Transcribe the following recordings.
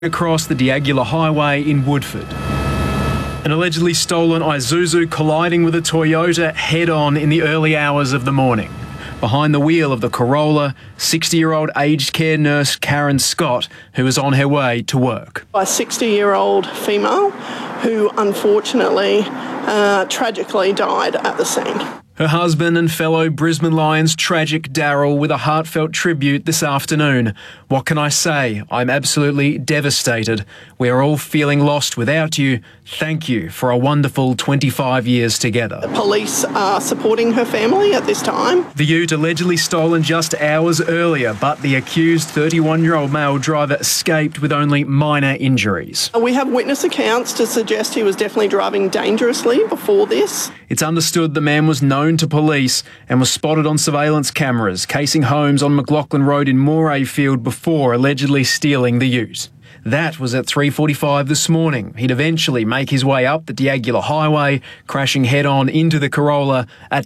across the Diagula Highway in Woodford. An allegedly stolen Isuzu colliding with a Toyota head-on in the early hours of the morning. Behind the wheel of the Corolla, 60-year-old aged care nurse Karen Scott, who was on her way to work. A 60-year-old female who unfortunately, tragically died at the scene. Her husband and fellow Brisbane Lions tragic Daryl with a heartfelt tribute this afternoon. What can I say? I'm absolutely devastated. We are all feeling lost without you. Thank you for a wonderful 25 years together. The police are supporting her family at this time. The ute allegedly stolen just hours earlier, but the accused 31-year-old male driver escaped with only minor injuries. We have witness accounts to suggest he was definitely driving dangerously before this. It's understood the man was known to police and was spotted on surveillance cameras casing homes on McLaughlin Road in Morayfield before allegedly stealing the ute. That was at 3:45 this morning. He'd eventually make his way up the Diagula Highway, crashing head-on into the Corolla at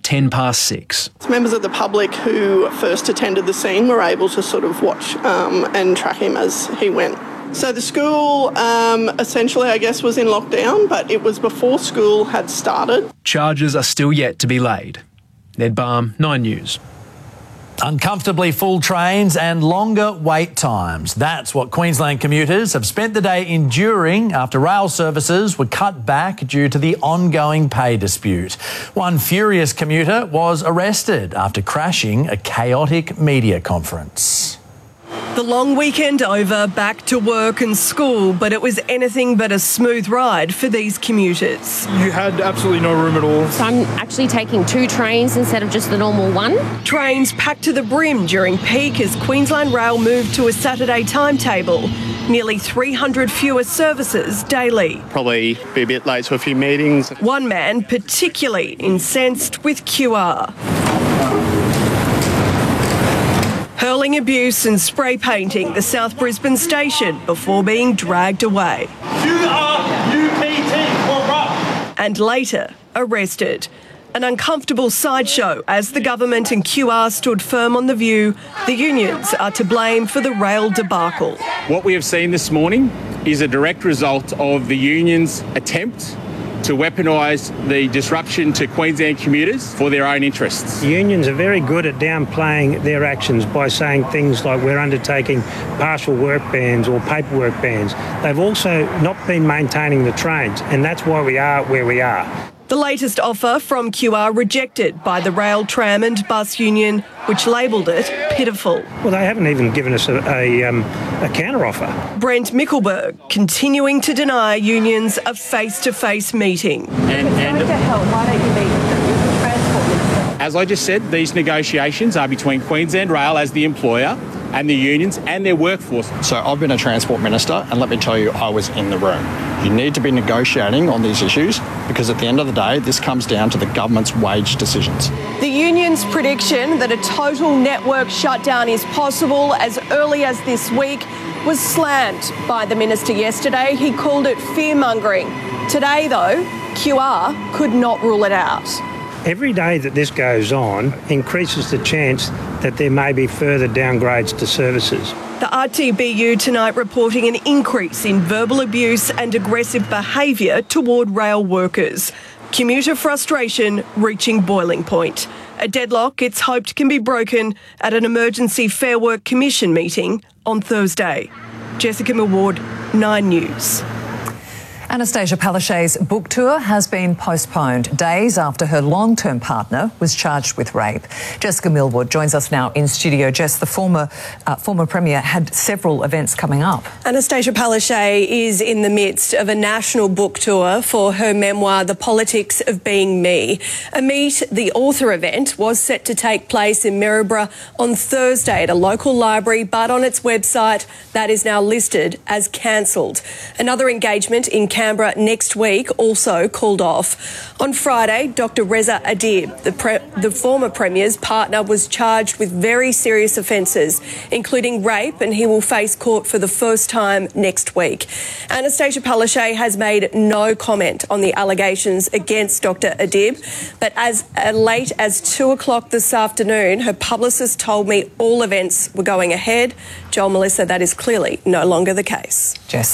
6:10. Members of the public who first attended the scene were able to sort of watch and track him as he went. So the school essentially, I guess, was in lockdown, but it was before school had started. Charges are still yet to be laid. Ned Balm, 9 News. Uncomfortably full trains and longer wait times. That's what Queensland commuters have spent the day enduring after rail services were cut back due to the ongoing pay dispute. One furious commuter was arrested after crashing a chaotic media conference. The long weekend over, back to work and school, but it was anything but a smooth ride for these commuters. You had absolutely no room at all. So I'm actually taking 2 trains instead of just the normal one. Trains packed to the brim during peak as Queensland Rail moved to a Saturday timetable. Nearly 300 fewer services daily. Probably be a bit late to a few meetings. One man particularly incensed with QR. Hurling abuse and spray painting the South Brisbane station before being dragged away. You are UPT corrupt. And later arrested. An uncomfortable sideshow as the government and QR stood firm on the view the unions are to blame for the rail debacle. What we have seen this morning is a direct result of the union's attempt to weaponise the disruption to Queensland commuters for their own interests. Unions are very good at downplaying their actions by saying things like we're undertaking partial work bans or paperwork bans. They've also not been maintaining the trains, and that's why we are where we are. The latest offer from QR rejected by the rail, tram and bus union, which labelled it pitiful. Well, they haven't even given us a counter-offer. Brent Mickelberg continuing to deny unions a face-to-face meeting. As I just said, these negotiations are between Queensland Rail as the employer and the unions and their workforce. So I've been a Transport Minister, and let me tell you, I was in the room. You need to be negotiating on these issues because at the end of the day, this comes down to the government's wage decisions. The union's prediction that a total network shutdown is possible as early as this week was slammed by the minister yesterday. He called it fear-mongering. Today, though, QR could not rule it out. Every day that this goes on increases the chance that there may be further downgrades to services. The RTBU tonight reporting an increase in verbal abuse and aggressive behaviour toward rail workers. Commuter frustration reaching boiling point. A deadlock it's hoped can be broken at an emergency Fair Work Commission meeting on Thursday. Jessica Millward, 9 News. Anastasia Palaszczuk's book tour has been postponed days after her long-term partner was charged with rape. Jessica Millward joins us now in studio. Jess, the former Premier had several events coming up. Anastasia Palaszczuk is in the midst of a national book tour for her memoir, The Politics of Being Me. A Meet the Author event was set to take place in Maryborough on Thursday at a local library, but on its website that is now listed as cancelled. Another engagement in Canberra Canberra next week also called off. On Friday, Dr Reza Adib, the former Premier's partner, was charged with very serious offences, including rape, and he will face court for the first time next week. Anastasia Palaszczuk has made no comment on the allegations against Dr Adib, but as late as 2 o'clock this afternoon, her publicist told me all events were going ahead. Joel, Melissa, that is clearly no longer the case. Jess.